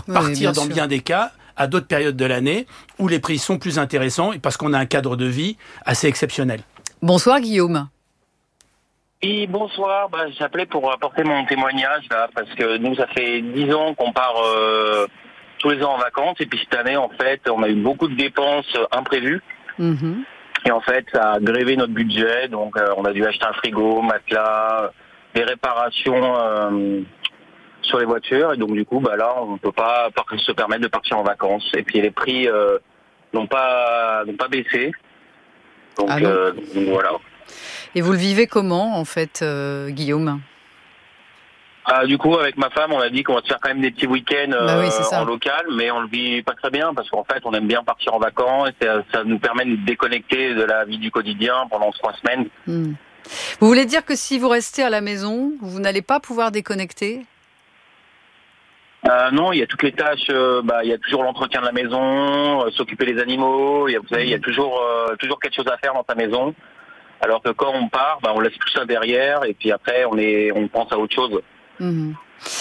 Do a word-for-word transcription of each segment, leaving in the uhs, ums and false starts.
pouvoir oui, partir bien dans sûr. bien des cas à d'autres périodes de l'année où les prix sont plus intéressants parce qu'on a un cadre de vie assez exceptionnel. Bonsoir Guillaume. Oui, bonsoir. Bah, j'appelais pour apporter mon témoignage là, parce que nous, ça fait dix ans qu'on part euh, tous les ans en vacances, et puis cette année, en fait, on a eu beaucoup de dépenses imprévues, Mmh. et en fait, ça a grévé notre budget. Donc, euh, on a dû acheter un frigo, matelas, des réparations euh, sur les voitures, et donc du coup, bah là, on peut pas par- se permettre de partir en vacances. Et puis les prix euh, n'ont pas n'ont pas baissé. Donc, Ah non. euh, donc voilà. Et vous le vivez comment, en fait, euh, Guillaume ? Ah, du coup, avec ma femme, on a dit qu'on va se faire quand même des petits week-ends euh, Bah oui, c'est ça. en local, mais on le vit pas très bien parce qu'en fait, on aime bien partir en vacances et ça, ça nous permet de nous déconnecter de la vie du quotidien pendant trois semaines. Hmm. Vous voulez dire que si vous restez à la maison, vous n'allez pas pouvoir déconnecter ? Euh, non, il y a toutes les tâches. Euh, bah, il y a toujours l'entretien de la maison, euh, s'occuper des animaux. Il y a, vous savez, il y a toujours euh, toujours quelque chose à faire dans sa maison. Alors que quand on part, bah, on laisse tout ça derrière et puis après, on est on pense à autre chose. Mmh.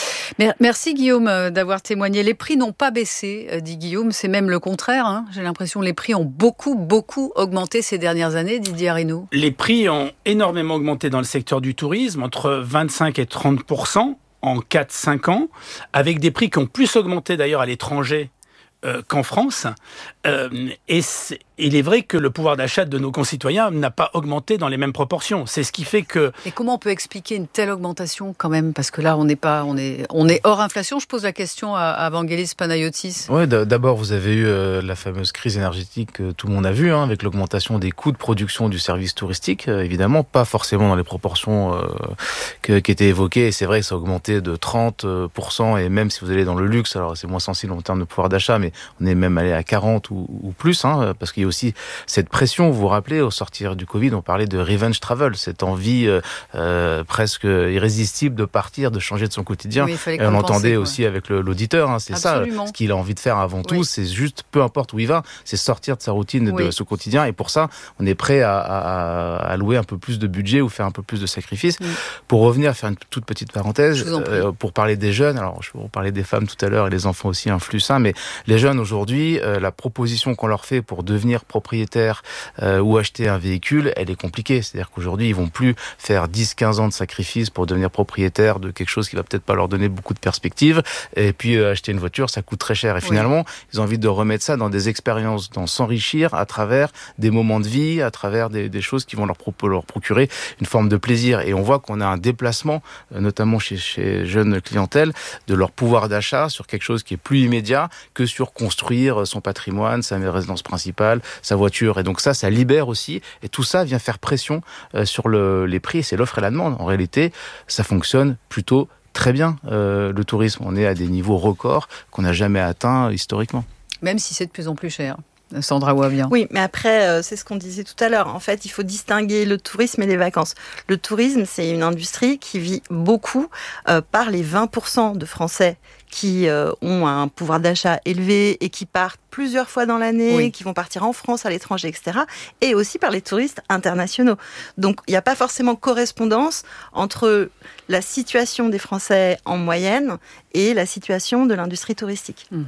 Merci Guillaume d'avoir témoigné. Les prix n'ont pas baissé, dit Guillaume, c'est même le contraire. Hein. J'ai l'impression que les prix ont beaucoup, beaucoup augmenté ces dernières années, Didier Arrino. Les prix ont énormément augmenté dans le secteur du tourisme, entre vingt-cinq et trente pour cent en quatre à cinq ans, avec des prix qui ont plus augmenté d'ailleurs à l'étranger euh, qu'en France. Euh, et c'est, il est vrai que le pouvoir d'achat de nos concitoyens n'a pas augmenté dans les mêmes proportions. C'est ce qui fait que... Et comment on peut expliquer une telle augmentation quand même ? Parce que là, on n'est pas, on est, on est hors inflation. Je pose la question à, à Vangelis Panayotis. Oui, d'abord, vous avez eu euh, la fameuse crise énergétique que tout le monde a vue, hein, avec l'augmentation des coûts de production du service touristique, euh, évidemment, pas forcément dans les proportions euh, que, qui étaient évoquées. Et c'est vrai que ça a augmenté de trente pour cent, et même si vous allez dans le luxe, alors c'est moins sensible en termes de pouvoir d'achat, mais on est même allé à quarante ou, ou plus, hein, parce qu'il y a aussi cette pression. Vous vous rappelez, au sortir du Covid, on parlait de revenge travel, cette envie euh, euh, presque irrésistible de partir, de changer de son quotidien. Oui, il fallait et on compenser, l'entendait quoi. aussi avec le, l'auditeur, hein, c'est Absolument. ça, ce qu'il a envie de faire avant tout, Oui. c'est juste, peu importe où il va, c'est sortir de sa routine, Oui. de ce quotidien, et pour ça, on est prêt à, à, à louer un peu plus de budget ou faire un peu plus de sacrifices. Oui. Pour revenir, faire une toute petite parenthèse, Je vous en prie. euh, pour parler des jeunes, alors je vous parlais des femmes tout à l'heure, et les enfants aussi influent ça, mais les jeunes aujourd'hui, euh, la proposition qu'on leur fait pour devenir propriétaire euh, ou acheter un véhicule, elle est compliquée. C'est-à-dire qu'aujourd'hui, ils vont plus faire dix quinze ans de sacrifices pour devenir propriétaire de quelque chose qui va peut-être pas leur donner beaucoup de perspectives. Et puis, euh, acheter une voiture, ça coûte très cher. Et Oui. finalement, ils ont envie de remettre ça dans des expériences, dans s'enrichir à travers des moments de vie, à travers des, des choses qui vont leur, pro- leur procurer une forme de plaisir. Et on voit qu'on a un déplacement, euh, notamment chez, chez jeunes clientèles, de leur pouvoir d'achat sur quelque chose qui est plus immédiat que sur construire son patrimoine, sa résidence principale, sa voiture. Et donc ça, ça libère aussi. Et tout ça vient faire pression euh, sur le, les prix. C'est l'offre et la demande. En réalité, ça fonctionne plutôt très bien, euh, le tourisme. On est à des niveaux records qu'on n'a jamais atteints historiquement. Même si c'est de plus en plus cher. Sandra Ouavian. Oui, mais après, euh, c'est ce qu'on disait tout à l'heure. En fait, il faut distinguer le tourisme et les vacances. Le tourisme, c'est une industrie qui vit beaucoup euh, par les vingt pour cent de Français qui euh, ont un pouvoir d'achat élevé et qui partent plusieurs fois dans l'année, Oui. qui vont partir en France, à l'étranger, et cetera. Et aussi par les touristes internationaux. Donc, il n'y a pas forcément correspondance entre la situation des Français en moyenne et la situation de l'industrie touristique. Mmh.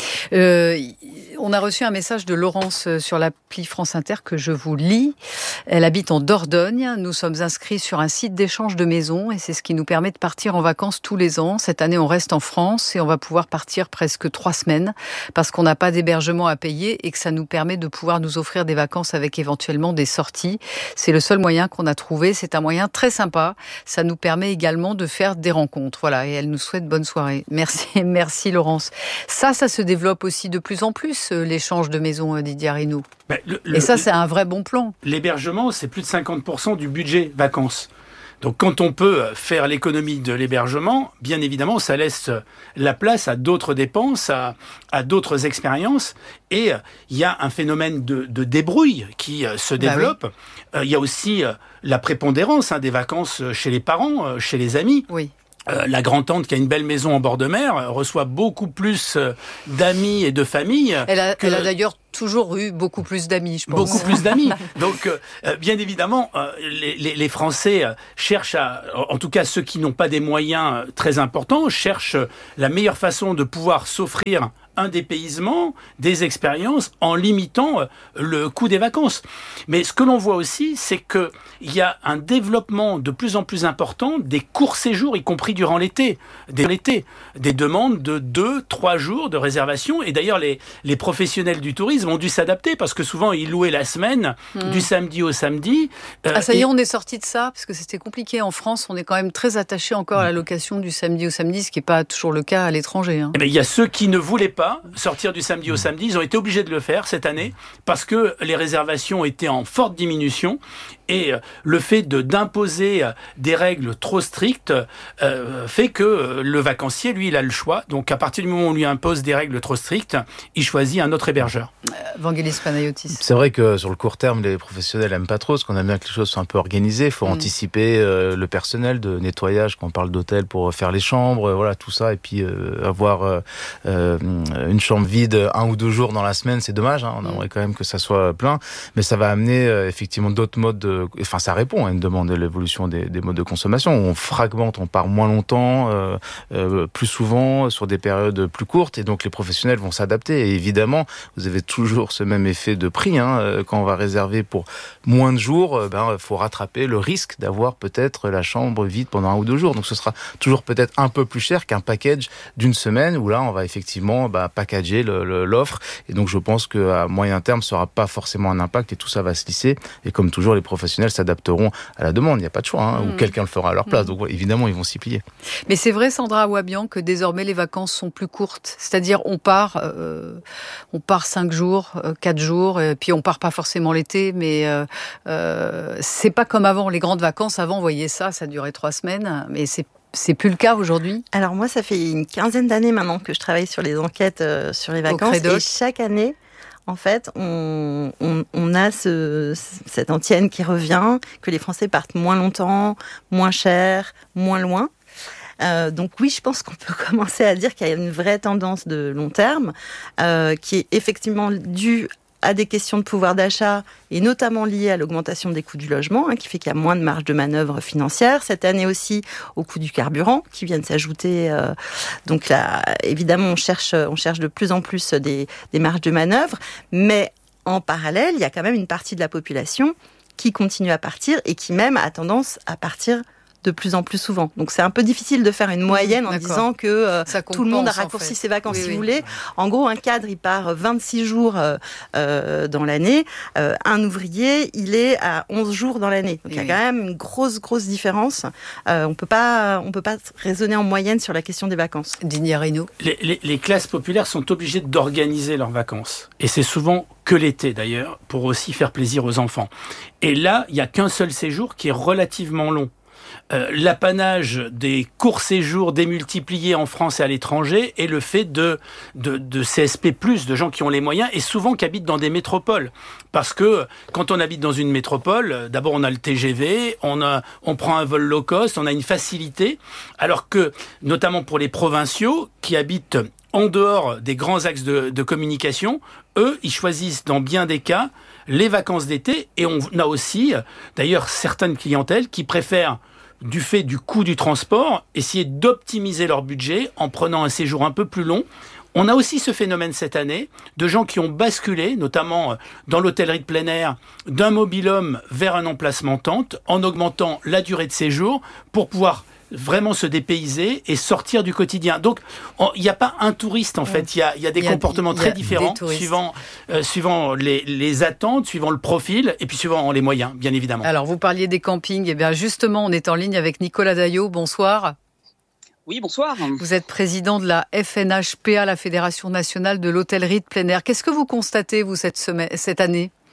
Euh, on a reçu un message de Laurence sur l'appli France Inter que je vous lis. Elle habite en Dordogne. Nous sommes inscrits sur un site d'échange de maisons et c'est ce qui nous permet de partir en vacances tous les ans. Cette année, on reste en France et on va pouvoir partir presque trois semaines parce qu'on n'a pas d'hébergement à payer et que ça nous permet de pouvoir nous offrir des vacances avec éventuellement des sorties. C'est le seul moyen qu'on a trouvé. C'est un moyen très sympa. Ça nous permet également de faire des rencontres. Voilà. Et elle nous souhaite bonne soirée. Merci, merci Laurence. Ça, ça se développe aussi de plus en plus, l'échange de maisons, Didier Arrino. Ben, le, le, Et ça, c'est un vrai bon plan. L'hébergement, c'est plus de cinquante pour cent du budget vacances. Donc quand on peut faire l'économie de l'hébergement, bien évidemment, ça laisse la place à d'autres dépenses, à, à d'autres expériences. Et il y a un phénomène de, de débrouille qui se développe. Bah oui. euh, il y a aussi la prépondérance hein, des vacances chez les parents, chez les amis. Oui. Euh, la grand-tante qui a une belle maison en bord de mer euh, reçoit beaucoup plus euh, d'amis et de familles. Elle a, que... elle a d'ailleurs toujours eu beaucoup plus d'amis, je pense. Beaucoup plus d'amis. Donc, euh, bien évidemment, euh, les, les, les Français euh, cherchent à, en tout cas ceux qui n'ont pas des moyens euh, très importants, cherchent euh, la meilleure façon de pouvoir s'offrir un dépaysement, des expériences, en limitant euh, le coût des vacances. Mais ce que l'on voit aussi, c'est que il y a un développement de plus en plus important des courts séjours, y compris durant l'été, des, l'été, des demandes de deux, trois jours de réservation. Et d'ailleurs, les, les professionnels du tourisme ont dû s'adapter parce que souvent, ils louaient la semaine, mmh. du samedi au samedi. Euh, ah, ça y est, et... on est sorti de ça, parce que c'était compliqué en France. On est quand même très attaché encore à la location du samedi au samedi, ce qui n'est pas toujours le cas à l'étranger. Hein. Eh bien, il y a ceux qui ne voulaient pas sortir du samedi au samedi. Ils ont été obligés de le faire cette année parce que les réservations étaient en forte diminution. Et le fait de d'imposer des règles trop strictes euh, fait que le vacancier, lui, il a le choix. Donc, à partir du moment où on lui impose des règles trop strictes, il choisit un autre hébergeur. Euh, Vangelis Panayotis. C'est vrai que sur le court terme, les professionnels n'aiment pas trop, parce qu'on aime bien que les choses soient un peu organisées. Il faut mmh. anticiper euh, le personnel de nettoyage quand on parle d'hôtel pour faire les chambres, voilà, tout ça. Et puis euh, avoir euh, euh, une chambre vide un ou deux jours dans la semaine, c'est dommage. Hein, on aimerait quand même que ça soit plein. Mais ça va amener euh, effectivement d'autres modes de Enfin, ça répond à une demande de l'évolution des, des modes de consommation. On fragmente, on part moins longtemps, euh, euh, plus souvent, sur des périodes plus courtes, et donc les professionnels vont s'adapter. Et évidemment, vous avez toujours ce même effet de prix. Hein. Quand on va réserver pour moins de jours, il ben, faut rattraper le risque d'avoir peut-être la chambre vide pendant un ou deux jours. Donc ce sera toujours peut-être un peu plus cher qu'un package d'une semaine, où là, on va effectivement ben, packager le, le, l'offre. Et donc je pense qu'à moyen terme, ça n'aura pas forcément un impact, et tout ça va se lisser. Et comme toujours, les professionnels s'adapteront à la demande, il n'y a pas de choix, hein, mmh. ou quelqu'un le fera à leur place, mmh. donc ouais, évidemment ils vont s'y plier. Mais c'est vrai, Sandra Awabian, que désormais les vacances sont plus courtes, c'est-à-dire on part euh, on part cinq jours, euh, quatre jours, et puis on part pas forcément l'été, mais euh, euh, c'est pas comme avant, les grandes vacances, avant, vous voyez ça, ça durait trois semaines, mais c'est C'est plus le cas aujourd'hui ? Alors moi, ça fait une quinzaine d'années maintenant que je travaille sur les enquêtes euh, sur les vacances, et chaque année, en fait, on, on, on a ce, cette antienne qui revient, que les Français partent moins longtemps, moins cher, moins loin. Euh, donc oui, je pense qu'on peut commencer à dire qu'il y a une vraie tendance de long terme, euh, qui est effectivement due à des questions de pouvoir d'achat, et notamment liées à l'augmentation des coûts du logement, hein, qui fait qu'il y a moins de marge de manœuvre financière. Cette année aussi, au coût du carburant, qui vient de s'ajouter. Euh, donc là, évidemment, on cherche, on cherche de plus en plus des, des marges de manœuvre. Mais en parallèle, il y a quand même une partie de la population qui continue à partir, et qui même a tendance à partir de plus en plus souvent. Donc c'est un peu difficile de faire une moyenne en D'accord. disant que euh, tout le monde a raccourci en fait. ses vacances, oui, si oui. vous voulez. En gros, un cadre, il part vingt-six jours euh, euh, dans l'année. Euh, un ouvrier, il est à onze jours dans l'année. Donc oui, il y a oui. quand même une grosse, grosse différence. Euh, on peut pas, on peut pas raisonner en moyenne sur la question des vacances. Digne Reynaud. Les, les, les classes populaires sont obligées d'organiser leurs vacances. Et c'est souvent que l'été d'ailleurs, pour aussi faire plaisir aux enfants. Et là, il n'y a qu'un seul séjour qui est relativement long. Euh, l'apanage des courts séjours démultipliés en France et à l'étranger est le fait de, de, de C S P plus, de gens qui ont les moyens et souvent qui habitent dans des métropoles. Parce que quand on habite dans une métropole, d'abord on a le T G V, on, a, on prend un vol low cost, on a une facilité, alors que, notamment pour les provinciaux qui habitent en dehors des grands axes de, de communication, eux, ils choisissent dans bien des cas les vacances d'été, et on a aussi, d'ailleurs, certaines clientèles qui préfèrent, du fait du coût du transport, essayer d'optimiser leur budget en prenant un séjour un peu plus long. On a aussi ce phénomène cette année de gens qui ont basculé, notamment dans l'hôtellerie de plein air, d'un mobil-home vers un emplacement tente, en augmentant la durée de séjour pour pouvoir vraiment se dépayser et sortir du quotidien. Donc, il n'y a pas un touriste, en fait. Il y a, y a des y a, comportements très différents suivant, euh, suivant les, les attentes, suivant le profil et puis suivant les moyens, bien évidemment. Alors, vous parliez des campings. Eh bien, justement, on est en ligne avec Nicolas Daillot. Bonsoir. Oui, bonsoir. Vous êtes président de la F N H P A, la Fédération nationale de l'hôtellerie de plein air. Qu'est-ce que vous constatez, vous, cette, semaine, cette année ?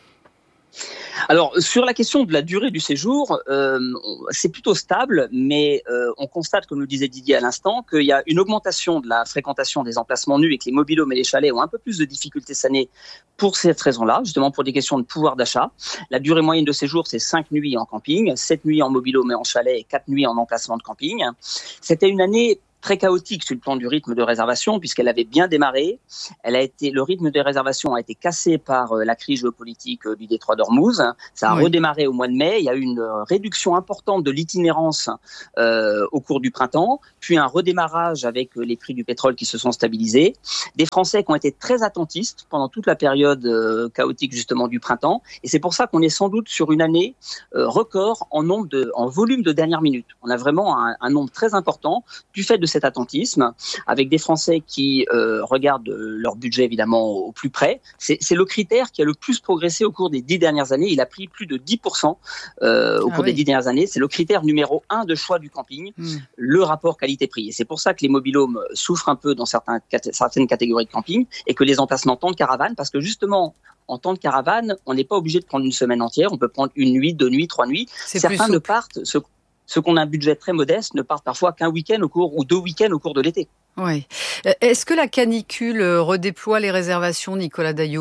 Alors, sur la question de la durée du séjour, euh, c'est plutôt stable, mais euh, on constate, comme le disait Didier à l'instant, qu'il y a une augmentation de la fréquentation des emplacements nus et que les mobilhomes et les chalets ont un peu plus de difficultés cette année pour cette raison-là, justement pour des questions de pouvoir d'achat. La durée moyenne de séjour, c'est cinq nuits en camping, sept nuits en mobilhome et en chalet et quatre nuits en emplacement de camping. C'était une année très chaotique sur le plan du rythme de réservation, puisqu'elle avait bien démarré. Elle a été, le rythme de réservation a été cassé par euh, la crise géopolitique euh, du détroit d'Ormuz. Ça a oui. redémarré au mois de mai. Il y a eu une euh, réduction importante de l'itinérance euh, au cours du printemps, puis un redémarrage avec euh, les prix du pétrole qui se sont stabilisés. Des Français qui ont été très attentistes pendant toute la période euh, chaotique justement du printemps. Et c'est pour ça qu'on est sans doute sur une année euh, record en nombre de, en volume de dernière minute. On a vraiment un, un nombre très important du fait de cet attentisme, avec des Français qui euh, regardent leur budget évidemment au, au plus près. C'est, c'est le critère qui a le plus progressé au cours des dix dernières années. Il a pris plus de dix pour cent euh, au ah cours oui. des dix dernières années. C'est le critère numéro un de choix du camping, mmh. le rapport qualité-prix. Et c'est pour ça que les mobilhomes souffrent un peu dans certains, certaines catégories de camping et que les emplacements temps de caravane, parce que justement, en temps de caravane, on n'est pas obligé de prendre une semaine entière. On peut prendre une nuit, deux nuits, trois nuits. C'est Certains ne partent... Ce, Ceux qui ont un budget très modeste ne partent parfois qu'un week-end au cours ou deux week-ends au cours de l'été. Oui. Est-ce que la canicule redéploie les réservations, Nicolas Daillot ?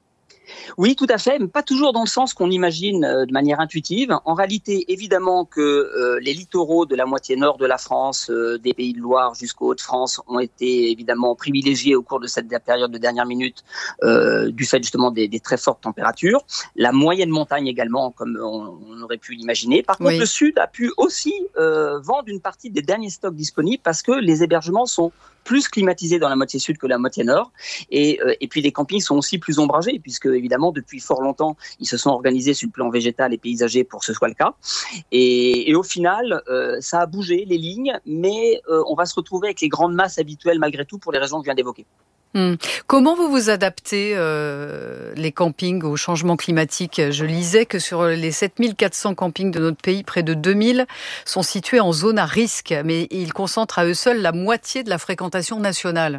Oui, tout à fait, mais pas toujours dans le sens qu'on imagine euh, de manière intuitive. En réalité, évidemment que euh, les littoraux de la moitié nord de la France, euh, des Pays de Loire jusqu'aux Hauts-de-France, ont été évidemment privilégiés au cours de cette période de dernière minute euh, du fait justement des, des très fortes températures. La moyenne montagne également, comme on, on aurait pu l'imaginer. Par contre, oui. le Sud a pu aussi euh, vendre une partie des derniers stocks disponibles parce que les hébergements sont plus climatisés dans la moitié sud que la moitié nord. Et, euh, et puis les campings sont aussi plus ombragés, puisque évidemment, depuis fort longtemps, ils se sont organisés sur le plan végétal et paysager pour que ce soit le cas. Et, et au final, euh, ça a bougé, les lignes, mais euh, on va se retrouver avec les grandes masses habituelles malgré tout pour les raisons que je viens d'évoquer. Hum. Comment vous vous adaptez, euh, les campings, au changement climatique ? Je lisais que sur les sept mille quatre cents campings de notre pays, près de deux mille sont situés en zone à risque, mais ils concentrent à eux seuls la moitié de la fréquentation nationale.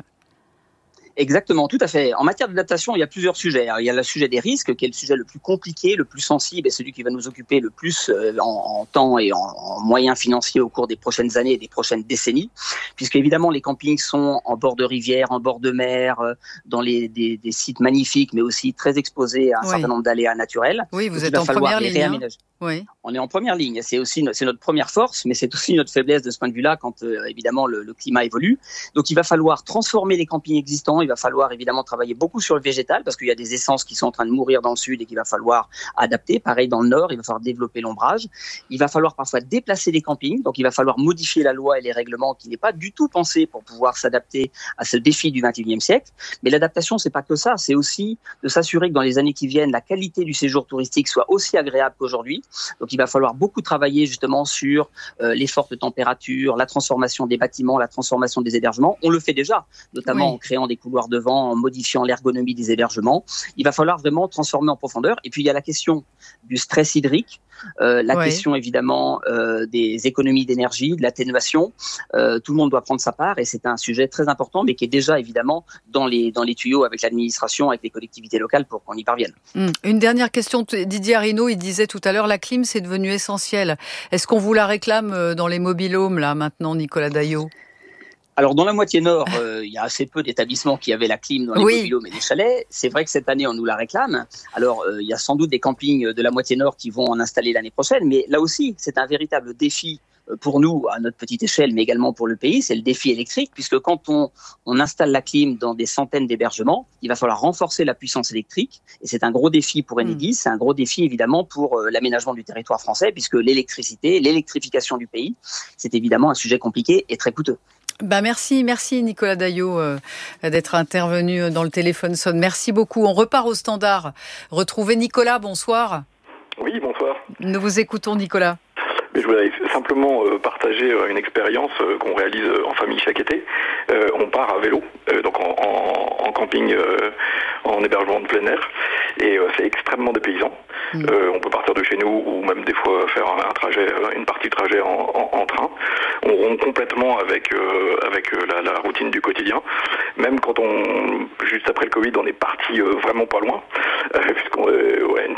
Exactement, tout à fait. En matière d'adaptation, il y a plusieurs sujets. Alors, il y a le sujet des risques, qui est le sujet le plus compliqué, le plus sensible et celui qui va nous occuper le plus en, en temps et en, en moyens financiers au cours des prochaines années et des prochaines décennies. Puisque évidemment, les campings sont en bord de rivière, en bord de mer, dans les, des, des sites magnifiques, mais aussi très exposés à un oui. certain nombre d'aléas naturels. Oui, vous Donc, êtes en première ligne. Oui. On est en première ligne. C'est aussi no- c'est notre première force, mais c'est aussi notre faiblesse de ce point de vue-là quand euh, évidemment le, le climat évolue. Donc il va falloir transformer les campings existants. Il va falloir évidemment travailler beaucoup sur le végétal parce qu'il y a des essences qui sont en train de mourir dans le sud et qu'il va falloir adapter. Pareil dans le nord, il va falloir développer l'ombrage. Il va falloir parfois déplacer les campings. Donc il va falloir modifier la loi et les règlements qui n'est pas du tout pensé pour pouvoir s'adapter à ce défi du vingt et unième siècle. Mais l'adaptation, c'est pas que ça. C'est aussi de s'assurer que dans les années qui viennent, la qualité du séjour touristique soit aussi agréable qu'aujourd'hui. Donc il va falloir beaucoup travailler justement sur euh, les fortes températures, la transformation des bâtiments, la transformation des hébergements. On le fait déjà, notamment oui. en créant des couloirs de vent, en modifiant l'ergonomie des hébergements. Il va falloir vraiment transformer en profondeur. Et puis il y a la question du stress hydrique, euh, la oui. question évidemment euh, des économies d'énergie, de l'atténuation. Euh, tout le monde doit prendre sa part et c'est un sujet très important, mais qui est déjà évidemment dans les, dans les tuyaux avec l'administration, avec les collectivités locales pour qu'on y parvienne. Mmh. Une dernière question, Didier Arrino, il disait tout à l'heure, la clim, c'est devenu essentiel. Est-ce qu'on vous la réclame dans les mobilhomes, là, maintenant, Nicolas Daillot ? Alors, dans la moitié nord, euh, il y a assez peu d'établissements qui avaient la clim dans les oui. mobilhomes et les chalets. C'est vrai que cette année, on nous la réclame. Alors, euh, il y a sans doute des campings de la moitié nord qui vont en installer l'année prochaine. Mais là aussi, c'est un véritable défi pour nous, à notre petite échelle, mais également pour le pays. C'est le défi électrique, puisque quand on, on installe la clim dans des centaines d'hébergements, il va falloir renforcer la puissance électrique. Et c'est un gros défi pour Enedis. Mmh. C'est un gros défi, évidemment, pour euh, l'aménagement du territoire français, puisque l'électricité, l'électrification du pays, c'est évidemment un sujet compliqué et très coûteux. Bah merci, merci Nicolas Daillot euh, d'être intervenu dans le téléphone sonne. Merci beaucoup. On repart au standard. Retrouvez Nicolas, bonsoir. Oui, bonsoir. Nous vous écoutons, Nicolas. Mais je voudrais simplement euh, partager euh, une expérience euh, qu'on réalise euh, en famille chaque été. Euh, on part à vélo, euh, donc en, en, en camping, euh, en hébergement de plein air, et euh, c'est extrêmement dépaysant. Mmh. Euh, on peut partir de chez nous ou même des fois faire un, un trajet, une partie de trajet en, en, en train. On rompt complètement avec euh, avec la, la routine du quotidien. Même quand on, juste après le Covid, on est parti euh, vraiment pas loin, euh, puisqu'on euh, ouais, une, on a fait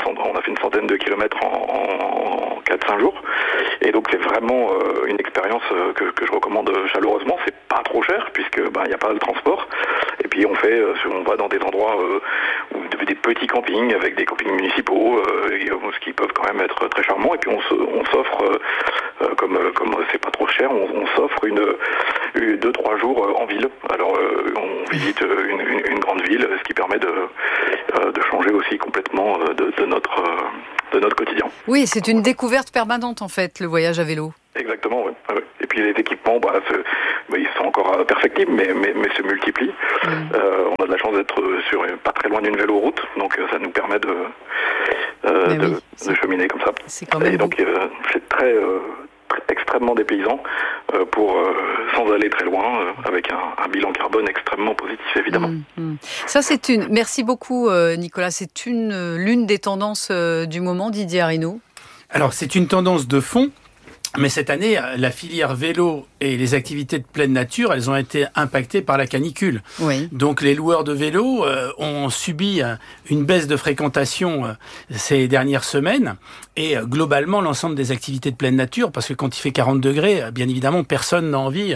une centaine de kilomètres en, en quatre à cinq jours. Et donc c'est vraiment euh, une expérience euh, que, que je recommande chaleureusement. C'est pas trop cher puisque ben, y a pas de transport. Et puis on fait, euh, on va dans des endroits euh, où des petits campings avec des campings municipaux, euh, et, euh, ce qui peuvent quand même être très charmants. Et puis on, se, on s'offre, euh, comme comme c'est pas trop cher, on, on s'offre une, une deux trois jours en ville. Alors euh, on visite une, une, une grande ville, ce qui permet de euh, de changer aussi complètement de, de notre euh, de notre quotidien. Oui, c'est une découverte permanente en fait, le voyage à vélo. Exactement, oui. Et puis les équipements, bah, se, bah, ils sont encore perfectibles, mais, mais, mais se multiplient. Mmh. Euh, on a de la chance d'être sur, pas très loin d'une véloroute, donc ça nous permet de, euh, de, oui, de cheminer comme ça. C'est quand même Et donc euh, c'est très, euh, très extrêmement dépaysant euh, pour euh, sans aller très loin, euh, avec un, un bilan carbone extrêmement positif, évidemment. Mmh, mmh. Ça, c'est une. Merci beaucoup, euh, Nicolas. C'est une l'une des tendances euh, du moment, Didier Arrineau. Alors, c'est une tendance de fond. Mais cette année, la filière vélo et les activités de pleine nature, elles ont été impactées par la canicule. Oui. Donc les loueurs de vélo euh, ont subi euh, une baisse de fréquentation euh, ces dernières semaines. Et euh, globalement, l'ensemble des activités de pleine nature, parce que quand il fait quarante degrés, bien évidemment, personne n'a envie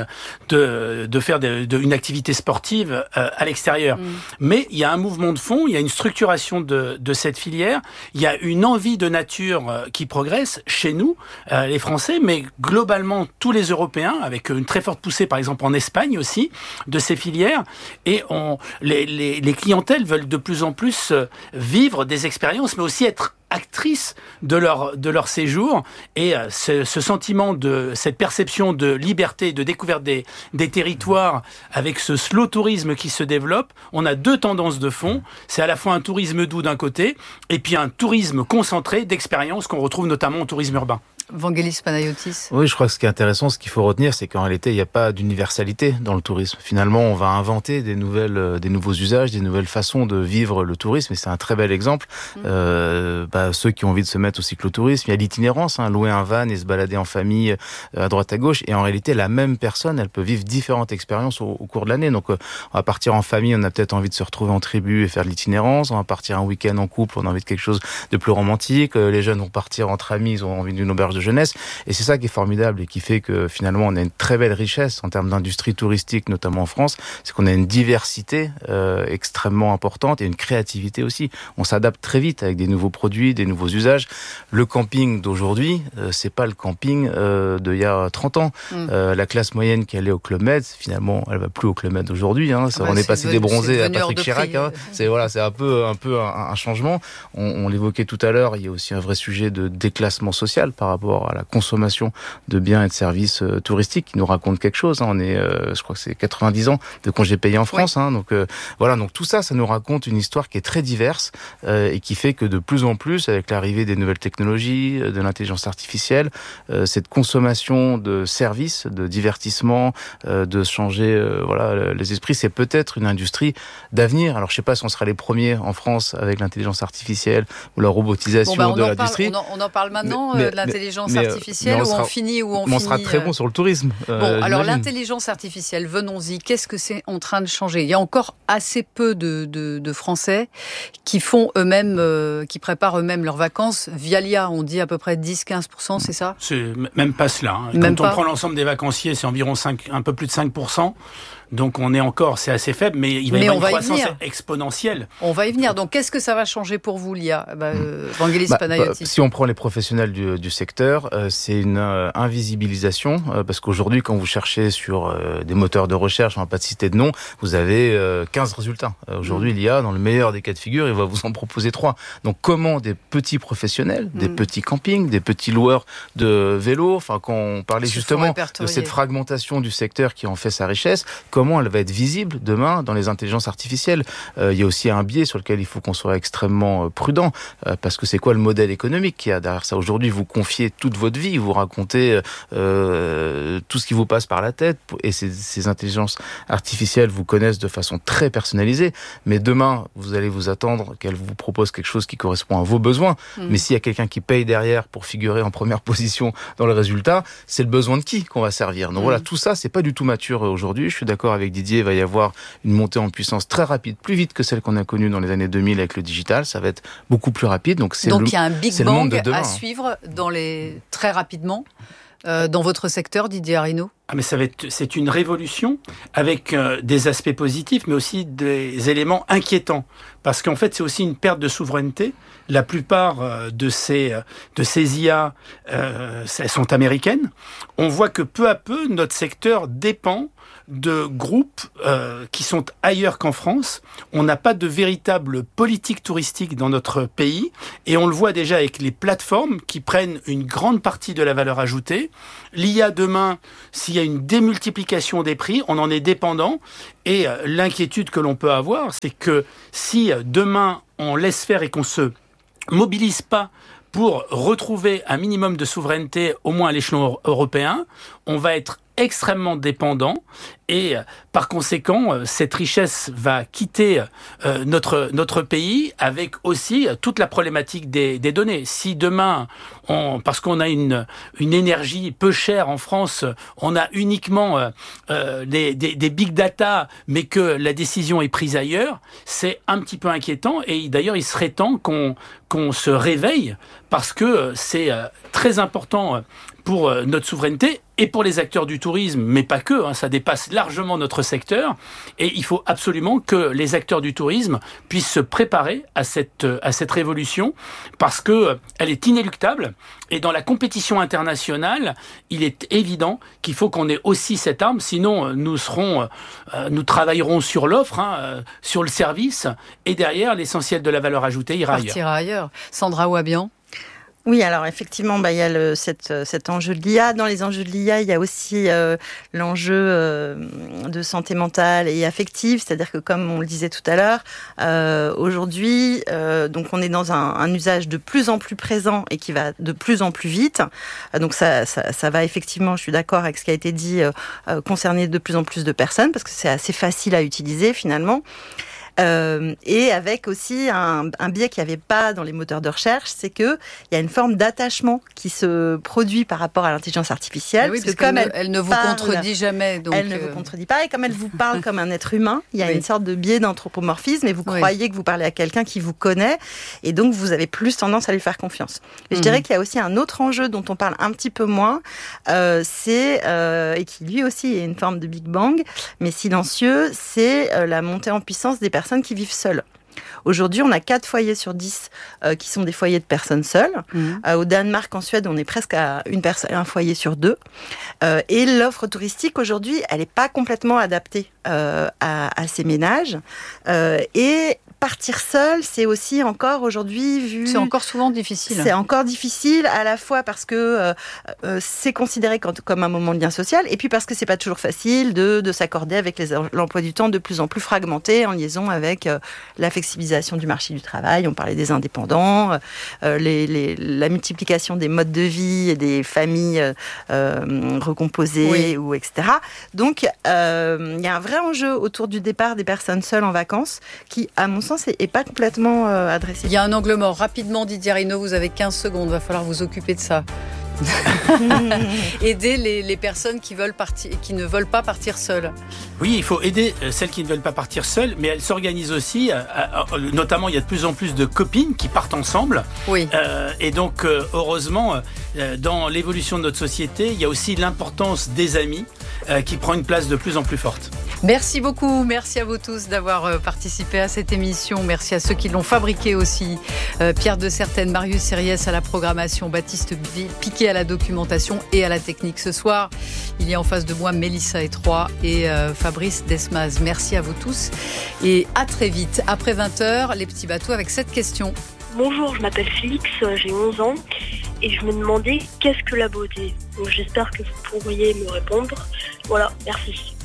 de, de faire de, de, une activité sportive euh, à l'extérieur. Mm. Mais il y a un mouvement de fond, il y a une structuration de, de cette filière, il y a une envie de nature euh, qui progresse chez nous, euh, les Français, mais globalement tous les Européens, avec une très forte poussée par exemple en Espagne aussi, de ces filières. Et on, les, les, les clientèles veulent de plus en plus vivre des expériences, mais aussi être actrices de leur, de leur séjour. Et ce, ce sentiment, de cette perception de liberté, de découverte des, des territoires, avec ce slow tourisme qui se développe, on a deux tendances de fond. C'est à la fois un tourisme doux d'un côté, et puis un tourisme concentré d'expériences qu'on retrouve notamment au tourisme urbain. Vangelis Panayotis. Oui, je crois que ce qui est intéressant, ce qu'il faut retenir, c'est qu'en réalité, il n'y a pas d'universalité dans le tourisme. Finalement, on va inventer des nouvelles, euh, des nouveaux usages, des nouvelles façons de vivre le tourisme. Et c'est un très bel exemple. Mmh. Euh, bah, ceux qui ont envie de se mettre au cyclotourisme, il y a l'itinérance, hein, louer un van et se balader en famille euh, à droite à gauche. Et en réalité, la même personne, elle peut vivre différentes expériences au, au cours de l'année. Donc, euh, on va partir en famille, on a peut-être envie de se retrouver en tribu et faire de l'itinérance. On va partir un week-end en couple, on a envie de quelque chose de plus romantique. Euh, les jeunes vont partir entre amis, ils ont envie d'une auberge de jeunesse. Et c'est ça qui est formidable et qui fait que finalement on a une très belle richesse en termes d'industrie touristique, notamment en France, c'est qu'on a une diversité euh, extrêmement importante et une créativité aussi. On s'adapte très vite avec des nouveaux produits, des nouveaux usages. Le camping d'aujourd'hui, euh, c'est pas le camping euh, d'il y a trente ans. Mmh. Euh, la classe moyenne qui allait au Club Med, finalement, elle va plus au Club Med aujourd'hui. Hein. Ça, ah bah, on est, est passé des bronzés à Patrick Chirac. Hein. C'est voilà, c'est un peu un peu un, un changement. On, on l'évoquait tout à l'heure. Il y a aussi un vrai sujet de déclassement social par rapport à la consommation de biens et de services euh, touristiques qui nous raconte quelque chose. Hein. On est, euh, je crois que c'est quatre-vingt-dix ans de congés payés en France. Oui. Hein. Donc euh, voilà, donc tout ça, ça nous raconte une histoire qui est très diverse euh, et qui fait que de plus en plus, avec l'arrivée des nouvelles technologies, de l'intelligence artificielle, euh, cette consommation de services, de divertissement, euh, de changer euh, voilà les esprits, c'est peut-être une industrie d'avenir. Alors je sais pas si on sera les premiers en France avec l'intelligence artificielle ou la robotisation bon, bah, de l'industrie. On, on en parle maintenant mais, euh, de l'intelligence mais, artificielle. artificielle où on, on finit où on, on finit. On sera très bon sur le tourisme. Euh, bon, alors j'imagine. L'intelligence artificielle, venons-y. Qu'est-ce que c'est en train de changer ? Il y a encore assez peu de, de, de Français qui font eux-mêmes, euh, qui préparent eux-mêmes leurs vacances via l'I A. On dit à peu près dix à quinze pour cent, c'est ça ? C'est même pas cela. Hein. Même Quand on pas. prend l'ensemble des vacanciers, c'est environ cinq, un peu plus de cinq pour cent. Donc on est encore, c'est assez faible, mais il va y avoir une croissance exponentielle. On va y venir. Donc qu'est-ce que ça va changer pour vous, l'I A ? bah, euh, Vangelis bah, Panayotis. Si on prend les professionnels du, du secteur, euh, c'est une euh, invisibilisation, euh, parce qu'aujourd'hui, quand vous cherchez sur euh, des moteurs de recherche, on ne va pas citer de nom, vous avez euh, quinze résultats. Euh, aujourd'hui, mmh. l'I A, dans le meilleur des cas de figure, il va vous en proposer trois. Donc comment des petits professionnels, mmh. des petits campings, des petits loueurs de vélos, enfin quand on parlait justement de cette fragmentation du secteur qui en fait sa richesse, comment elle va être visible demain dans les intelligences artificielles. Euh, il y a aussi un biais sur lequel il faut qu'on soit extrêmement prudent, euh, parce que c'est quoi le modèle économique qu'il y a derrière ça ? Aujourd'hui, vous confiez toute votre vie, vous racontez euh, tout ce qui vous passe par la tête, et ces, ces intelligences artificielles vous connaissent de façon très personnalisée, mais demain, vous allez vous attendre qu'elles vous proposent quelque chose qui correspond à vos besoins. Mmh. Mais s'il y a quelqu'un qui paye derrière pour figurer en première position dans le résultat, c'est le besoin de qui qu'on va servir ? Donc mmh. voilà, tout ça, c'est pas du tout mature aujourd'hui, je suis d'accord d'accord avec Didier, il va y avoir une montée en puissance très rapide, plus vite que celle qu'on a connue dans les années deux mille avec le digital. Ça va être beaucoup plus rapide. Donc, c'est Donc le, il y a un Big c'est le monde Bang de demain. à suivre dans les... très rapidement euh, dans votre secteur, Didier Arinaud. Ah mais ça va être, c'est une révolution avec euh, des aspects positifs, mais aussi des éléments inquiétants, parce qu'en fait c'est aussi une perte de souveraineté. La plupart euh, de ces euh, de ces I A euh, elles sont américaines. On voit que peu à peu notre secteur dépend de groupes euh, qui sont ailleurs qu'en France. On n'a pas de véritable politique touristique dans notre pays, et on le voit déjà avec les plateformes qui prennent une grande partie de la valeur ajoutée. L'I A demain, s'il y a une démultiplication des prix, on en est dépendant, et euh, l'inquiétude que l'on peut avoir, c'est que si euh, demain on laisse faire et qu'on se mobilise pas pour retrouver un minimum de souveraineté, au moins à l'échelon européen, on va être extrêmement dépendant, et euh, par conséquent euh, cette richesse va quitter euh, notre notre pays, avec aussi euh, toute la problématique des, des données. Si demain, on, parce qu'on a une une énergie peu chère en France, on a uniquement euh, euh, des, des, des big data, mais que la décision est prise ailleurs, c'est un petit peu inquiétant. Et d'ailleurs, il serait temps qu'on qu'on se réveille, parce que c'est euh, très important pour euh, notre souveraineté et pour les acteurs du tourisme, mais pas que, hein, ça dépasse largement notre secteur, et il faut absolument que les acteurs du tourisme puissent se préparer à cette, à cette révolution, parce que euh, elle est inéluctable, et dans la compétition internationale, il est évident qu'il faut qu'on ait aussi cette arme, sinon euh, nous serons, euh, nous travaillerons sur l'offre, hein, euh, sur le service, et derrière, l'essentiel de la valeur ajoutée ira ailleurs. Partira ailleurs. Sandra Ouabian. Oui, alors effectivement, bah, il y a le, cette, cet enjeu de l'I A. Dans les enjeux de l'I A, il y a aussi euh, l'enjeu euh, de santé mentale et affective, c'est-à-dire que, comme on le disait tout à l'heure, euh, aujourd'hui, euh, donc on est dans un, un usage de plus en plus présent et qui va de plus en plus vite. Donc ça, ça, ça va effectivement, je suis d'accord avec ce qui a été dit, euh, concerner de plus en plus de personnes, parce que c'est assez facile à utiliser finalement. Euh, et avec aussi un, un biais qu'il n'y avait pas dans les moteurs de recherche, c'est qu'il y a une forme d'attachement qui se produit par rapport à l'intelligence artificielle. Oui, parce, parce que comme elle, elle, elle ne vous parle, contredit jamais. Donc elle ne euh... vous contredit pas, et comme elle vous parle comme un être humain, il y a oui. une sorte de biais d'anthropomorphisme, et vous oui. croyez que vous parlez à quelqu'un qui vous connaît, et donc vous avez plus tendance à lui faire confiance. Et je mmh. dirais qu'il y a aussi un autre enjeu dont on parle un petit peu moins, euh, c'est, euh, et qui lui aussi est une forme de Big Bang, mais silencieux, c'est euh, la montée en puissance des personnes qui vivent seules. Aujourd'hui, on a quatre foyers sur dix euh, qui sont des foyers de personnes seules. Mmh. Euh, au Danemark, en Suède, on est presque à une perso- un foyer sur deux. Euh, et l'offre touristique, aujourd'hui, elle n'est pas complètement adaptée euh, à, à ces ménages. Euh, et partir seul, c'est aussi encore aujourd'hui vu... C'est encore souvent difficile. C'est encore difficile, à la fois parce que euh, euh, c'est considéré quand, comme un moment de lien social, et puis parce que c'est pas toujours facile de, de s'accorder avec les, l'emploi du temps de plus en plus fragmenté en liaison avec euh, la flexibilisation du marché du travail. On parlait des indépendants, euh, les, les, la multiplication des modes de vie et des familles euh, recomposées, oui. ou et cetera. Donc, il euh, y a un vrai enjeu autour du départ des personnes seules en vacances qui, à mon sens, n'est pas complètement euh, adressé. Il y a un angle mort. Rapidement, Didier Arinaud, vous avez quinze secondes. Il va falloir vous occuper de ça. Aider les, les personnes qui, veulent partir, qui ne veulent pas partir seules. Oui, il faut aider celles qui ne veulent pas partir seules, mais elles s'organisent aussi. Euh, euh, notamment, il y a de plus en plus de copines qui partent ensemble. Oui. Euh, et donc, euh, heureusement, euh, dans l'évolution de notre société, il y a aussi l'importance des amis euh, qui prend une place de plus en plus forte. Merci beaucoup. Merci à vous tous d'avoir participé à cette émission. Merci à ceux qui l'ont fabriquée aussi. Euh, Pierre de Certaine, Marius Sériès à la programmation, Baptiste Piquet à la documentation et à la technique. Ce soir, il y a en face de moi Mélissa Etroy et euh, Fabrice Desmaz. Merci à vous tous et à très vite. Après vingt heures, les petits bateaux avec cette question. Bonjour, je m'appelle Félix, j'ai onze ans et je me demandais qu'est-ce que la beauté. Donc, j'espère que vous pourriez me répondre. Voilà, merci.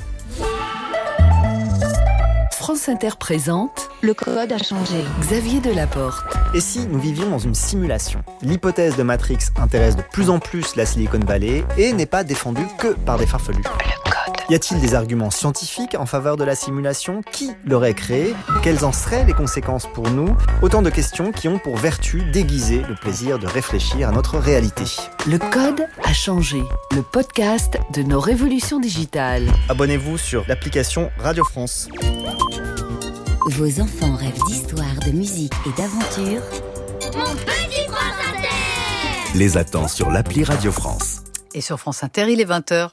France Inter présente Le code a changé. Xavier Delaporte. Et si nous vivions dans une simulation ? L'hypothèse de Matrix intéresse de plus en plus la Silicon Valley et n'est pas défendue que par des farfelus. Le code Y a-t-il des arguments scientifiques en faveur de la simulation ? Qui l'aurait créée ? Quelles en seraient les conséquences pour nous ? Autant de questions qui ont pour vertu d'aiguiser le plaisir de réfléchir à notre réalité. Le code a changé. Le podcast de nos révolutions digitales. Abonnez-vous sur l'application Radio France. Vos enfants rêvent d'histoire, de musique et d'aventure. Mon petit France Inter les attend sur l'appli Radio France. Et sur France Inter, il est vingt heures.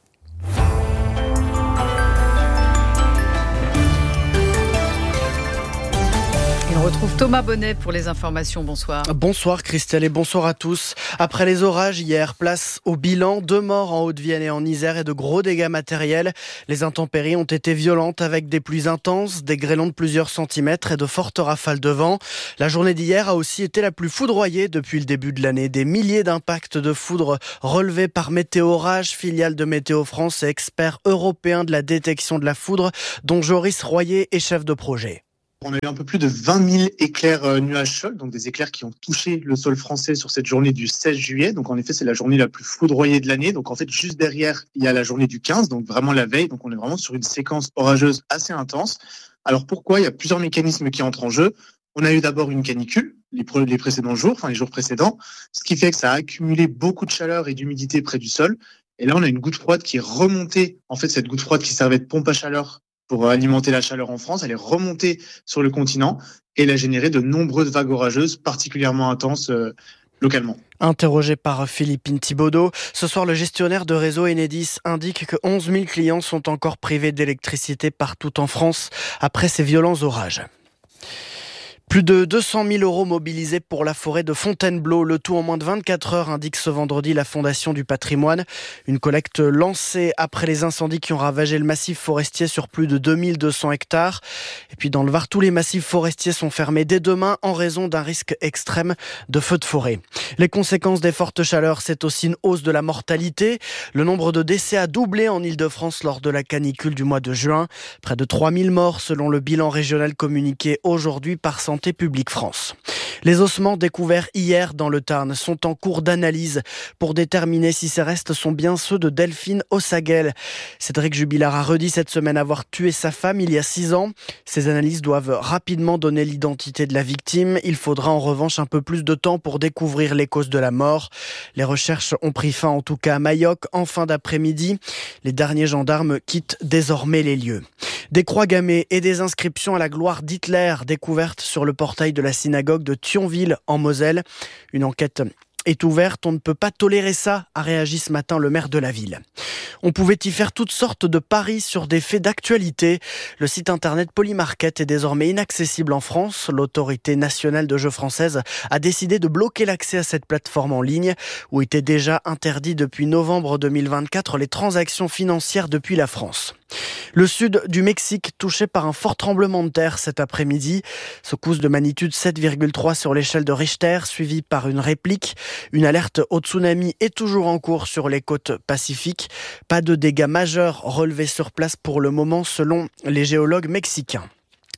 On retrouve Thomas Bonnet pour les informations. Bonsoir. Bonsoir Christelle et bonsoir à tous. Après les orages hier, place au bilan. Deux morts en Haute-Vienne et en Isère et de gros dégâts matériels. Les intempéries ont été violentes avec des pluies intenses, des grêlons de plusieurs centimètres et de fortes rafales de vent. La journée d'hier a aussi été la plus foudroyée depuis le début de l'année. Des milliers d'impacts de foudre relevés par Météo Orage, filiale de Météo France et expert européen de la détection de la foudre, dont Joris Royer est chef de projet. On a eu un peu plus de vingt mille éclairs euh, nuages-sol, donc des éclairs qui ont touché le sol français sur cette journée du seize juillet. Donc en effet, c'est la journée la plus foudroyée de l'année. Donc en fait, juste derrière, il y a la journée du quinze, donc vraiment la veille. Donc on est vraiment sur une séquence orageuse assez intense. Alors pourquoi ? Il y a plusieurs mécanismes qui entrent en jeu. On a eu d'abord une canicule les, pre- les précédents jours, enfin les jours précédents, ce qui fait que ça a accumulé beaucoup de chaleur et d'humidité près du sol. Et là, on a une goutte froide qui est remontée. En fait, cette goutte froide qui servait de pompe à chaleur pour alimenter la chaleur en France, elle est remontée sur le continent et elle a généré de nombreuses vagues orageuses particulièrement intenses euh, localement. Interrogé par Philippine Thibaudot, ce soir le gestionnaire de réseau Enedis indique que onze mille clients sont encore privés d'électricité partout en France après ces violents orages. Plus de deux cent mille euros mobilisés pour la forêt de Fontainebleau, le tout en moins de vingt-quatre heures, indique ce vendredi la Fondation du patrimoine. Une collecte lancée après les incendies qui ont ravagé le massif forestier sur plus de deux mille deux cents hectares. Et puis dans le Var, tous les massifs forestiers sont fermés dès demain en raison d'un risque extrême de feux de forêt. Les conséquences des fortes chaleurs, c'est aussi une hausse de la mortalité. Le nombre de décès a doublé en Île-de-France lors de la canicule du mois de juin. Près de trois mille morts selon le bilan régional communiqué aujourd'hui par Santé publique France. Les ossements découverts hier dans le Tarn sont en cours d'analyse pour déterminer si ces restes sont bien ceux de Delphine Ossaguel. Cédric Jubilard a redit cette semaine avoir tué sa femme il y a six ans. Ces analyses doivent rapidement donner l'identité de la victime. Il faudra en revanche un peu plus de temps pour découvrir les causes de la mort. Les recherches ont pris fin en tout cas à Mayoc en fin d'après-midi. Les derniers gendarmes quittent désormais les lieux. Des croix gammées et des inscriptions à la gloire d'Hitler découvertes sur le portail de la synagogue de Thionville en Moselle. Une enquête est ouverte, on ne peut pas tolérer ça, a réagi ce matin le maire de la ville. On pouvait y faire toutes sortes de paris sur des faits d'actualité. Le site internet Polymarket est désormais inaccessible en France. L'autorité nationale de jeux française a décidé de bloquer l'accès à cette plateforme en ligne où étaient déjà interdits depuis novembre deux mille vingt-quatre les transactions financières depuis la France. Le sud du Mexique touché par un fort tremblement de terre cet après-midi. Secousse de magnitude sept virgule trois sur l'échelle de Richter, suivie par une réplique. Une alerte au tsunami est toujours en cours sur les côtes pacifiques. Pas de dégâts majeurs relevés sur place pour le moment selon les géologues mexicains.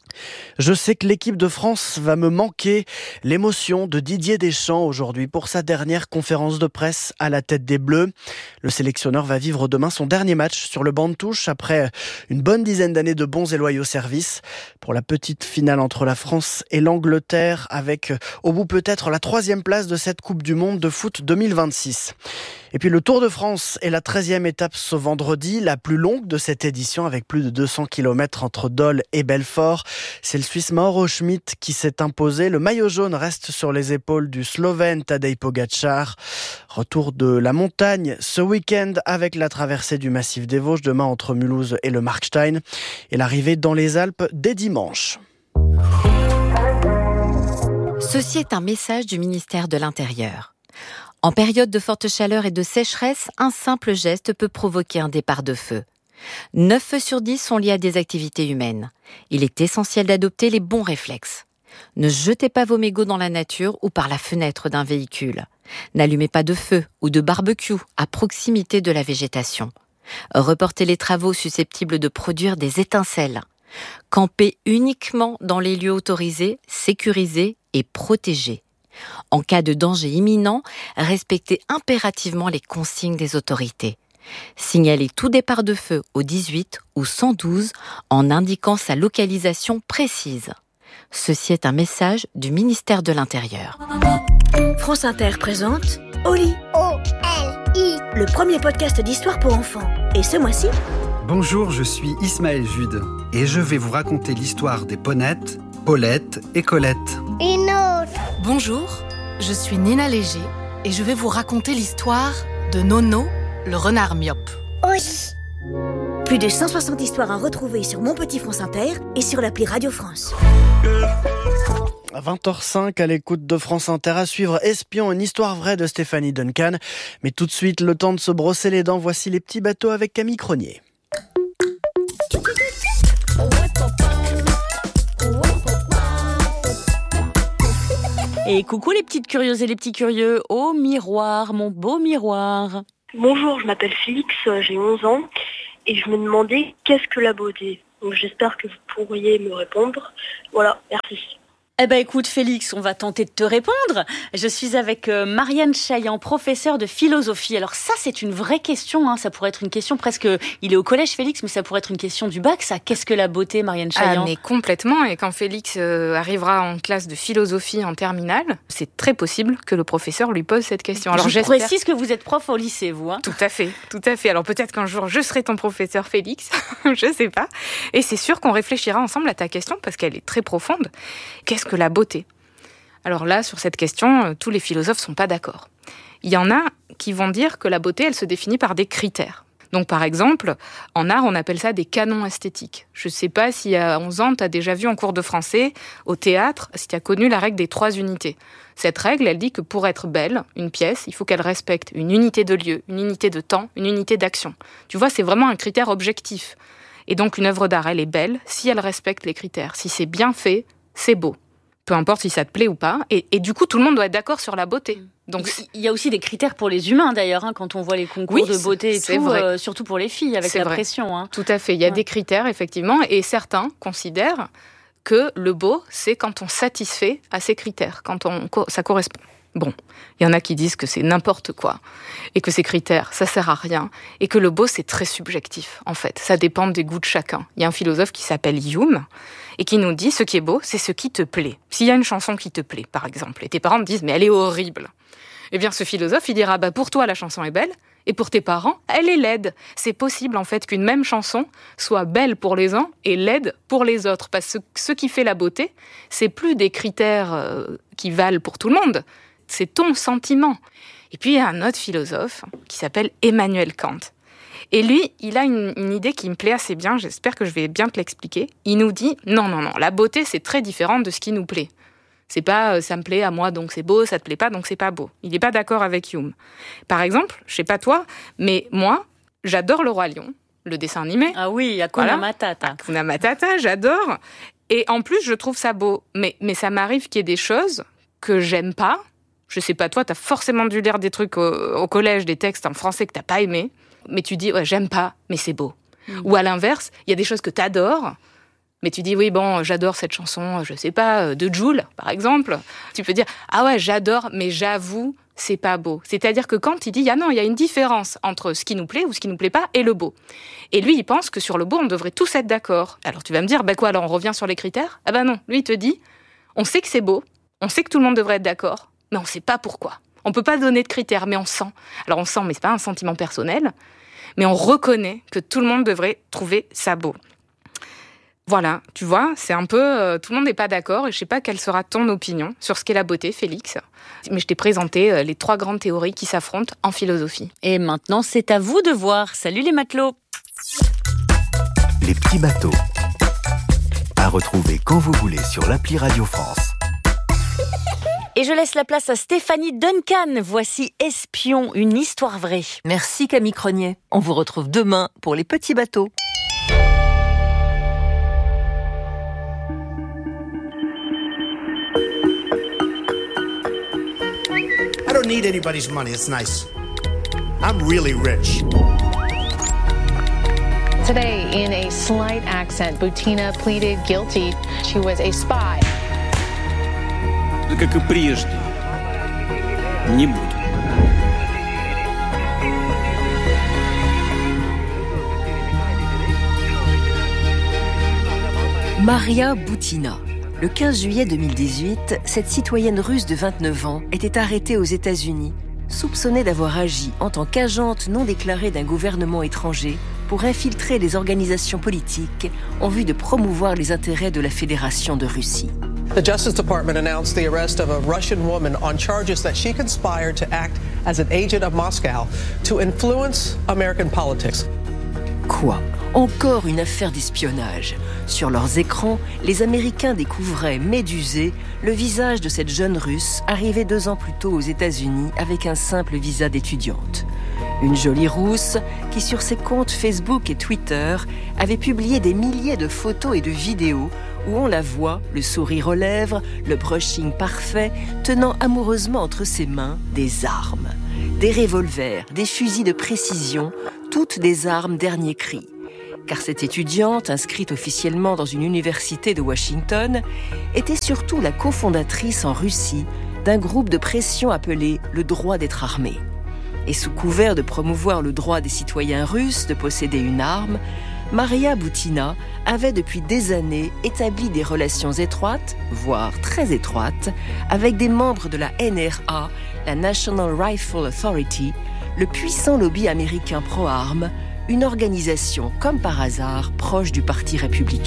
Je sais que l'équipe de France va me manquer. L'émotion de Didier Deschamps aujourd'hui pour sa dernière conférence de presse à la tête des Bleus. Le sélectionneur va vivre demain son dernier match sur le banc de touche après une bonne dizaine d'années de bons et loyaux services. Pour la petite finale entre la France et l'Angleterre avec au bout peut-être la troisième place de cette Coupe du Monde de foot deux mille vingt-six. Et puis le Tour de France est la treizième étape ce vendredi, la plus longue de cette édition avec plus de deux cents kilomètres entre Dole et Belfort. C'est le Suisse Mauro Schmid qui s'est imposé. Le maillot jaune reste sur les épaules du Slovène Tadej Pogačar. Retour de la montagne ce week-end avec la traversée du massif des Vosges demain entre Mulhouse et le Markstein et l'arrivée dans les Alpes dès dimanche. Ceci est un message du ministère de l'Intérieur. En période de forte chaleur et de sécheresse, un simple geste peut provoquer un départ de feu. neuf feux sur dix sont liés à des activités humaines. Il est essentiel d'adopter les bons réflexes. Ne jetez pas vos mégots dans la nature ou par la fenêtre d'un véhicule. N'allumez pas de feu ou de barbecue à proximité de la végétation. Reportez les travaux susceptibles de produire des étincelles. Campez uniquement dans les lieux autorisés, sécurisés et protégés. En cas de danger imminent, respectez impérativement les consignes des autorités. Signalez tout départ de feu au dix-huit ou cent douze en indiquant sa localisation précise. Ceci est un message du ministère de l'Intérieur. France Inter présente Oli. O L I. Le premier podcast d'histoire pour enfants. Et ce mois-ci... Bonjour, je suis Ismaël Jude et je vais vous raconter l'histoire des Ponettes, Paulette et Colette. Une autre. Bonjour, je suis Nina Léger et je vais vous raconter l'histoire de Nono, le renard myope. Oui. Plus de cent soixante histoires à retrouver sur Mon Petit France Inter et sur l'appli Radio France. À vingt heures cinq, à l'écoute de France Inter, à suivre Espion, une histoire vraie de Stéphanie Duncan. Mais tout de suite, le temps de se brosser les dents, voici les petits bateaux avec Camille Cronier. Et coucou les petites curieuses et les petits curieux, au miroir, mon beau miroir. Bonjour, je m'appelle Félix, j'ai onze ans et je me demandais qu'est-ce que la beauté. Donc j'espère que vous pourriez me répondre. Voilà, merci. Eh ben écoute Félix, on va tenter de te répondre. Je suis avec euh, Marianne Chaillan, professeure de philosophie. Alors ça c'est une vraie question, hein. Ça pourrait être une question presque... Il est au collège Félix, mais ça pourrait être une question du bac, ça. Qu'est-ce que la beauté, Marianne Chaillan ? Ah mais complètement, et quand Félix euh, arrivera en classe de philosophie en terminale, c'est très possible que le professeur lui pose cette question. Alors je précise que vous êtes prof au lycée, vous. Hein. Tout à fait, tout à fait. Alors peut-être qu'un jour je serai ton professeur Félix, je sais pas. Et c'est sûr qu'on réfléchira ensemble à ta question, parce qu'elle est très profonde. Qu'est-ce que la beauté ? Alors là, sur cette question, tous les philosophes sont pas d'accord. Il y en a qui vont dire que la beauté, elle se définit par des critères. Donc par exemple, en art, on appelle ça des canons esthétiques. Je sais pas si à onze ans, tu as déjà vu en cours de français, au théâtre, si tu as connu la règle des trois unités. Cette règle, elle dit que pour être belle, une pièce, il faut qu'elle respecte une unité de lieu, une unité de temps, une unité d'action. Tu vois, c'est vraiment un critère objectif. Et donc une œuvre d'art, elle est belle si elle respecte les critères. Si c'est bien fait, c'est beau. Peu importe si ça te plaît ou pas. Et, et du coup, tout le monde doit être d'accord sur la beauté. Donc, il y a aussi des critères pour les humains, d'ailleurs, hein, quand on voit les concours oui, de beauté et tout, euh, surtout pour les filles, avec c'est la vrai. pression. Hein. Tout à fait. Il y a ouais. des critères, effectivement, et certains considèrent que le beau, c'est quand on satisfait à ces critères, quand on, ça correspond. Bon, il y en a qui disent que c'est n'importe quoi, et que ces critères, ça sert à rien, et que le beau, c'est très subjectif, en fait. Ça dépend des goûts de chacun. Il y a un philosophe qui s'appelle Hume, et qui nous dit, ce qui est beau, c'est ce qui te plaît. S'il y a une chanson qui te plaît, par exemple, et tes parents te disent, mais elle est horrible, eh bien, ce philosophe, il dira, bah, pour toi, la chanson est belle, et pour tes parents, elle est laide. C'est possible, en fait, qu'une même chanson soit belle pour les uns et laide pour les autres, parce que ce qui fait la beauté, c'est plus des critères euh, qui valent pour tout le monde, c'est ton sentiment. Et puis, il y a un autre philosophe qui s'appelle Emmanuel Kant. Et lui, il a une, une idée qui me plaît assez bien, j'espère que je vais bien te l'expliquer. Il nous dit, non, non, non, la beauté, c'est très différent de ce qui nous plaît. C'est pas, euh, ça me plaît à moi, donc c'est beau, ça te plaît pas, donc c'est pas beau. Il n'est pas d'accord avec Hume. Par exemple, je sais pas toi, mais moi, j'adore Le Roi Lion, le dessin animé. Ah oui, Hakuna voilà. Matata. Hakuna Matata, j'adore. Et en plus, je trouve ça beau. Mais, mais ça m'arrive qu'il y ait des choses que j'aime pas. Je sais pas, toi, t'as forcément dû lire des trucs au, au collège, des textes en français que t'as pas aimé. Mais tu dis, ouais, j'aime pas, mais c'est beau. Mmh. Ou à l'inverse, il y a des choses que t'adores, mais tu dis, oui, bon, j'adore cette chanson, je sais pas, de Jul, par exemple. Tu peux dire, ah ouais, j'adore, mais j'avoue, c'est pas beau. C'est-à-dire que quand il dit, ah non, il y a une différence entre ce qui nous plaît ou ce qui nous plaît pas et le beau. Et lui, il pense que sur le beau, on devrait tous être d'accord. Alors tu vas me dire, bah quoi, alors on revient sur les critères ? Ah ben non, lui, il te dit, on sait que c'est beau, on sait que tout le monde devrait être d'accord, mais on sait pas pourquoi. On peut pas donner de critères, mais on sent. Alors on sent, mais c'est pas un sentiment personnel, mais on reconnaît que tout le monde devrait trouver ça beau. Voilà, tu vois, c'est un peu... Euh, tout le monde n'est pas d'accord, et je sais pas quelle sera ton opinion sur ce qu'est la beauté, Félix. Mais je t'ai présenté euh, les trois grandes théories qui s'affrontent en philosophie. Et maintenant, c'est à vous de voir. Salut les matelots. Les petits bateaux. À retrouver quand vous voulez sur l'appli Radio France. Et je laisse la place à Stéphanie Duncan. Voici Espion, une histoire vraie. Merci Camille Cronier. On vous retrouve demain pour les petits bateaux. I don't need anybody's money, it's nice. I'm really rich. Today, in a slight accent, Butina pleaded guilty. She was a spy. Как и прежде, не буду. Maria Butina. Le quinze juillet deux mille dix-huit, cette citoyenne russe de vingt-neuf ans était arrêtée aux États-Unis, soupçonnée d'avoir agi en tant qu'agente non déclarée d'un gouvernement étranger pour infiltrer les organisations politiques en vue de promouvoir les intérêts de la Fédération de Russie. The Justice Department announced the arrest of a Russian woman on charges that she conspired to act as an agent of Moscow to influence American politics. Quoi ? Encore une affaire d'espionnage. Sur leurs écrans, les Américains découvraient, médusés, le visage de cette jeune Russe arrivée deux ans plus tôt aux États-Unis avec un simple visa d'étudiante. Une jolie rousse qui, sur ses comptes Facebook et Twitter, avait publié des milliers de photos et de vidéos où on la voit, le sourire aux lèvres, le brushing parfait, tenant amoureusement entre ses mains des armes. Des revolvers, des fusils de précision, toutes des armes dernier cri. Car cette étudiante, inscrite officiellement dans une université de Washington, était surtout la cofondatrice en Russie d'un groupe de pression appelé le droit d'être armé. Et sous couvert de promouvoir le droit des citoyens russes de posséder une arme, Maria Butina avait depuis des années établi des relations étroites, voire très étroites, avec des membres de la N R A, la National Rifle Authority, le puissant lobby américain pro-armes, une organisation, comme par hasard, proche du Parti républicain.